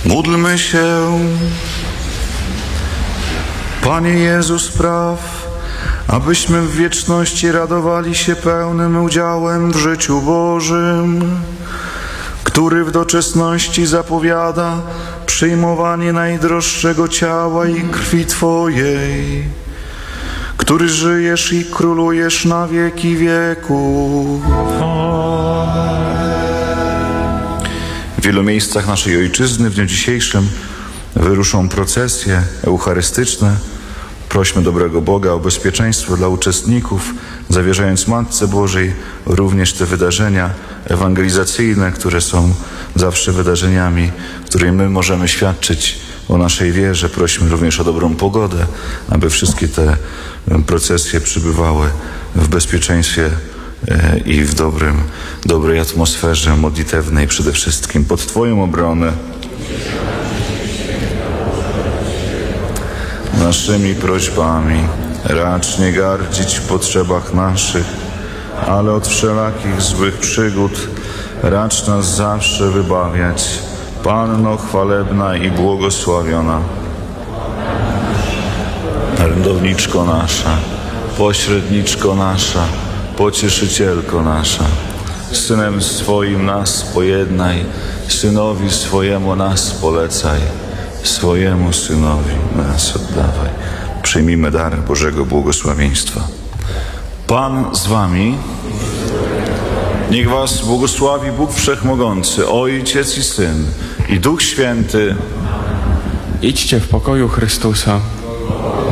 Módlmy się. Panie Jezu, spraw, abyśmy w wieczności radowali się pełnym udziałem w życiu Bożym, który w doczesności zapowiada przyjmowanie najdroższego ciała i krwi Twojej, który żyjesz i królujesz na wieki wieków. W wielu miejscach naszej Ojczyzny w dniu dzisiejszym wyruszą procesje eucharystyczne. Prośmy dobrego Boga o bezpieczeństwo dla uczestników, zawierzając Matce Bożej również te wydarzenia ewangelizacyjne, które są zawsze wydarzeniami, w których my możemy świadczyć o naszej wierze. Prośmy również o dobrą pogodę, aby wszystkie te procesje przybywały w bezpieczeństwie i w dobrej atmosferze modlitewnej przede wszystkim. Pod Twoją obronę naszymi prośbami racz nie gardzić w potrzebach naszych, ale od wszelakich złych przygód racz nas zawsze wybawiać. Panno chwalebna i błogosławiona, orędowniczko nasza, pośredniczko nasza, pocieszycielko nasza, z Synem swoim nas pojednaj, Synowi swojemu nas polecaj, swojemu Synowi nas oddawaj. Przyjmijmy dar Bożego błogosławieństwa. Pan z wami. Niech was błogosławi Bóg Wszechmogący, Ojciec i Syn i Duch Święty. Idźcie w pokoju Chrystusa.